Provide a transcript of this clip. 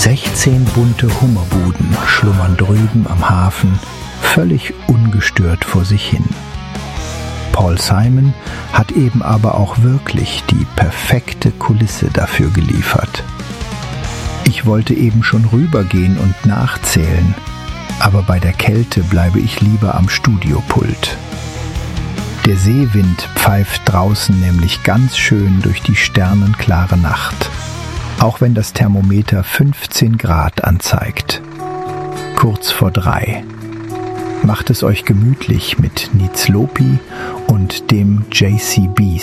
16 bunte Hummerbuden schlummern drüben am Hafen, völlig ungestört vor sich hin. Paul Simon hat eben aber auch wirklich die perfekte Kulisse dafür geliefert. Ich wollte eben schon rübergehen und nachzählen, aber bei der Kälte bleibe ich lieber am Studiopult. Der Seewind pfeift draußen nämlich ganz schön durch die sternenklare Nacht, auch wenn das Thermometer 15 Grad anzeigt. Kurz vor 3. Macht es euch gemütlich mit Nitzlopi und dem JCB